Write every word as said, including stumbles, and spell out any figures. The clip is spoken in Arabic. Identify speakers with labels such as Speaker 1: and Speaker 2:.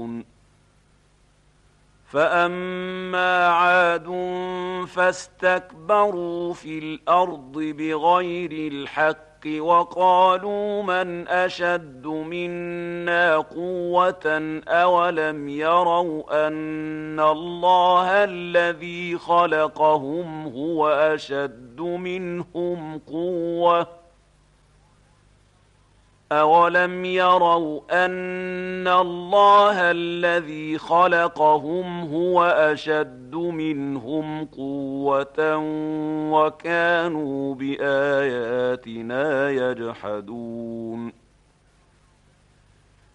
Speaker 1: يعملون فأما عاد فاستكبروا في الأرض بغير الحق وقالوا من أشد منا قوة أولم يروا أن الله الذي خلقهم هو أشد منهم قوة أولم يروا أن الله الذي خلقهم هو أشد منهم قوة وكانوا بآياتنا يجحدون